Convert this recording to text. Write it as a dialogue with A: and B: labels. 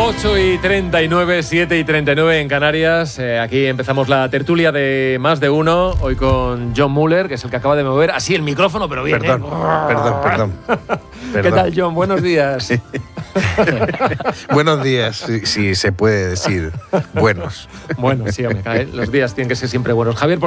A: 8:39, 7:39 en Canarias. Aquí empezamos la tertulia de Más de Uno. Hoy con John Muller, que es el que acaba de mover así el micrófono, pero bien.
B: Perdón.
A: ¿Qué tal, John? Buenos días.
B: Buenos días, si se puede decir buenos.
A: Bueno, sí, hombre, los días tienen que ser siempre buenos. Javier